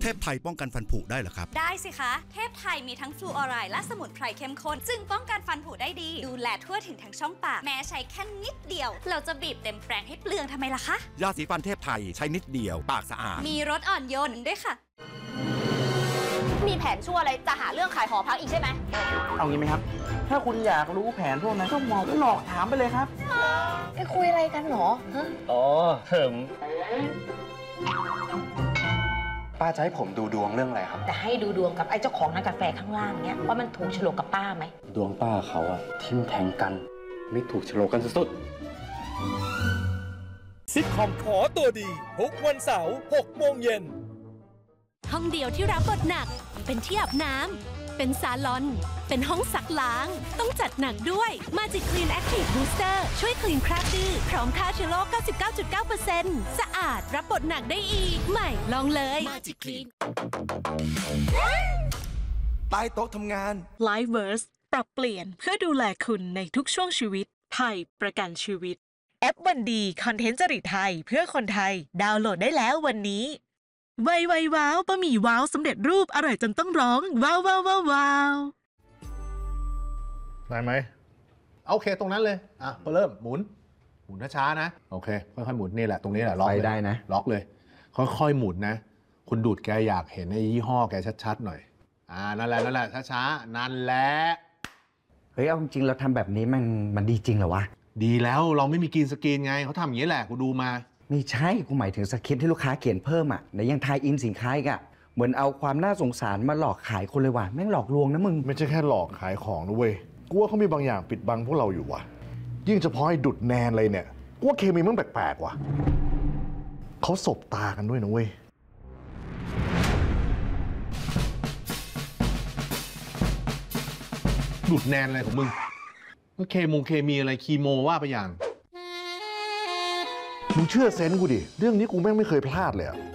ทพไทยป้องกันฟันผุได้เหรอครับได้สิคะเทพไทยมีทั้งฟลูออไรด์และสมุนไพรเข้มข้นจึงป้องกันฟันผุได้ดีดูแลทั่วถึงทั้งช่องปากแม้ใช้แค่นิดเดียวเราจะบีบเต็มแปรงให้เปลืองทำไมล่ะคะยาสีฟันเทพไทยใช้นิดเดียวปากสะอาดมีรสอ่อนโยนด้วยค่ะมีแผนชั่วอะไรจะหาเรื่องขายหอพักอีกใช่ไหมเอางี้ไหมครับถ้าคุณอยากรู้แผนพวกนั้นก็หลอกถามไปเลยครับไปคุยอะไรกันหรออ๋อป้าจะให้ผมดูดวงเรื่องอะไรครับจะให้ดูดวงกับไอ้เจ้าของร้านกาแฟข้างล่างเนี้ยว่ามันถูกโฉลกกับป้าไหมดวงป้าเขาอะทิ่มแทงกันไม่ถูกโฉลกกันสุดซิทคอมขอตัวดีทุกวันเสาร์ 6 โมงเย็นห้องเดียวที่รับบทหนักเป็นที่อาบน้ำเป็นซาลอนเป็นห้องซักล้างต้องจัดหนักด้วย Magic Clean Active Booster ช่วยคลีนคราบดื้อพร้อมฆ่าเชื้อโรค 99.9% สะอาดรับบทหนักได้อีกใหม่ลองเลย Magic Clean ใต้โต๊ะทำงาน Liveverse ปรับเปลี่ยนเพื่อดูแลคุณในทุกช่วงชีวิตไทยประกันชีวิตแอปวันดีคอนเทนต์จริตไทยเพื่อคนไทยดาวน์โหลดได้แล้ววันนี้ไวว้าวบะหมี่ว้าวสำเร็จรูปอร่อยจนต้องร้องว้าวได้ไหมโอเคตรงนั้นเลยเริ่มหมุนช้าๆนะโอเคค่อยๆหมุนนี่แหละตรงนี้แหละล็อกได้นะล็อกเลยค่อยๆหมุนนะคุณดูดแกอยากเห็นไอ้ยี่ห้อแกชัดๆหน่อยนั่นแหละช้าๆนั่นแหละเฮ้ยเอาจริงเราทำแบบนี้มันดีจริงเหรอวะดีแล้วเราไม่มีกรีนสกรีนไงเขาทำอย่างนี้แหละกูดูมาไม่ใช่กูหมายถึงสคริปต์ที่ลูกค้าเขียนเพิ่มในยังทายอินสินค้าอีกเหมือนเอาความน่าสงสารมาหลอกขายคนเลยว่ะแม่งหลอกลวงนะมึงไม่ใช่แค่หลอกขายของนะเว้ยกูว่าเขามีบางอย่างปิดบังพวกเราอยู่ว่ะยิ่งเฉพาะไอ้ดุดแนนเลยเนี่ยกูว่าเคมีมันแปลกๆว่ะเขาสบตากันด้วยนะเว้ยดุดแนนอะไรของมึงก็เคมีอะไรคีโมว่าไปอย่างมึงเชื่อเซนส์กูดิเรื่องนี้กูแม่งไม่เคยพลาดเลย